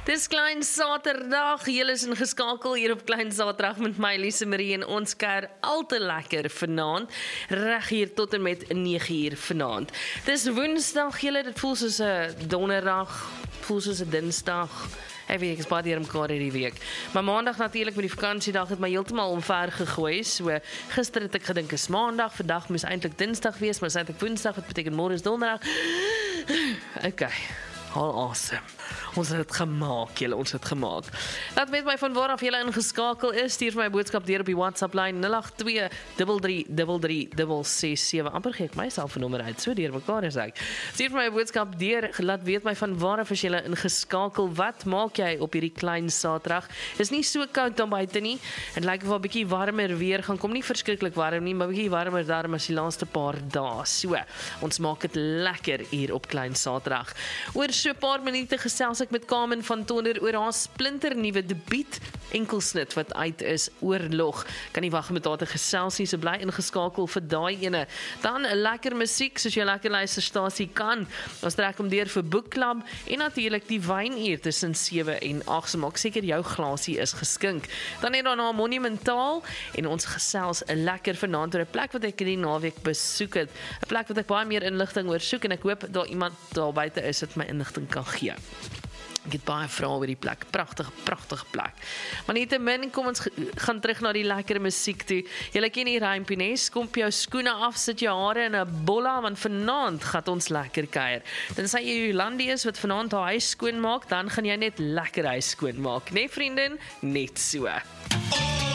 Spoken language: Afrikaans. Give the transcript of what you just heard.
Dis Klein Saterdag, julle is ingeskakel hier op Klein Saterdag met my Lise Marie en ons kuier al te lekker vanaand, reg hier tot en met 9uur vanaand. Dis Woensdag, julle, dit voel soos 'n Donderdag, voel soos 'n Dinsdag. Ek weet, ek is baie mekaar hierdie week. Maar Maandag natuurlik met die vakansiedag het my heeltemal omver gegooi. So gister het ek gedink is Maandag, vandag moes eintlik Dinsdag wees, maar is eintlik Woensdag, wat beteken môre is Donderdag. Okay. Al awesome. Ons het het gemaak, julle, ons het gemaak. Laat weet my van waar af julle ingeskakel is. Stuur my boodskap deur op die WhatsApp lyn 082-3333-667. Amper gee ek myself 'n nommer uit, so deur mekaar is ek. Stuur my boodskap deur, laat weet my van waar af is julle ingeskakel. Wat maak jy op hierdie Klein Saterdag? Is nie so koud dan buite nie. Dit lyk of 'n bietjie warmer weer gaan kom, nie verskriklik warm nie, maar bietjie warmer daarom as die laaste paar dae. So, ons maak dit lekker hier op Klein Saterdag. Oor so 'n paar minute gesels ek met Carmen van Tonder oor haar splinternuwe debuut enkelsnit wat uit is, Oorlog. Kan nie wag om met haar te gesels nie, so bly ingeskakel vir daai ene. Dan 'n lekker musiek soos jou lekker luisterstasie kan. Ons trek hom deur vir boekklub en natuurlik die wynuur tussen 7 en 8. So maak seker jou glasie is geskink. Dan het daarna Monumentaal en ons gesels 'n lekker vanaand oor 'n plek wat ek hierdie naweek besoek het. 'n Plek wat ek baie meer inligting oor soek en ek hoop daar iemand daar buite is wat my inligting kan gee. Ek het baie vrae oor die plek, pragtige plek. Maar nietemin, kom ons gaan terug na die lekker musiek toe. Julle ken die rympie, né? Skomp jou skoene af, sit jou hare in 'n bolla, want vanaand gaan ons lekker kuier. Tensy jy Jolandi is wat vanaand haar huis skoon maak, dan gaan jy net lekker huis skoon maak, né vriendin? Net so.